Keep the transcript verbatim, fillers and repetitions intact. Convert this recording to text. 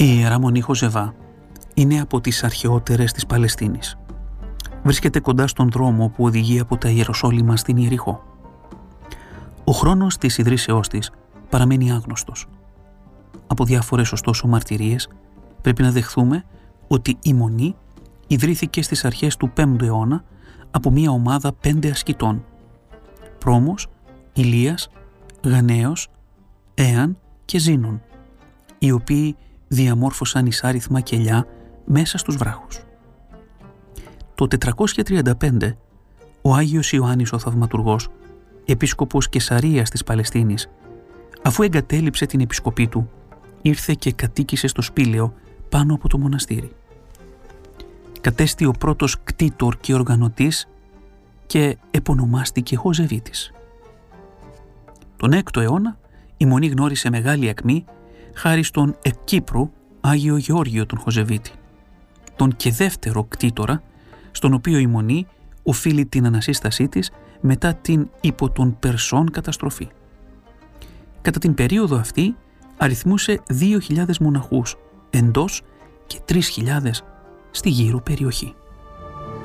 Η Ιερά Μονή Χοζεβά είναι από τις αρχαιότερες της Παλαιστίνης. Βρίσκεται κοντά στον δρόμο που οδηγεί από τα Ιεροσόλυμα στην Ιεριχώ. Ο χρόνος της ιδρύσεώς της παραμένει άγνωστος. Από διάφορες ωστόσο μαρτυρίες πρέπει να δεχθούμε ότι η Μονή ιδρύθηκε στις αρχές του πέμπτου αιώνα από μια ομάδα πέντε ασκητών: Πρόμος, Ηλίας, Γανέος, Έαν και Ζήνων, οι οποίοι διαμόρφωσαν εισάριθμα κελιά μέσα στους βράχους. Το τετρακόσια τριάντα πέντε ο Άγιος Ιωάννης ο Θαυματουργός, επίσκοπος Καισαρίας της Παλαιστίνης, αφού εγκατέλειψε την επισκοπή του, ήρθε και κατοίκησε στο σπήλαιο πάνω από το μοναστήρι. Κατέστη ο πρώτος κτήτορ και οργανωτής και επωνομάστηκε Χοζεβίτης. Τον έκτο αιώνα η Μονή γνώρισε μεγάλη ακμή χάρη στον εκ Κύπρου Άγιο Γεώργιο τον Χοζεβίτη, τον και δεύτερο κτήτορα, στον οποίο η Μονή οφείλει την ανασύστασή της μετά την υπό των Περσών καταστροφή. Κατά την περίοδο αυτή αριθμούσε δύο χιλιάδες μοναχούς εντός και τρεις χιλιάδες στη γύρω περιοχή.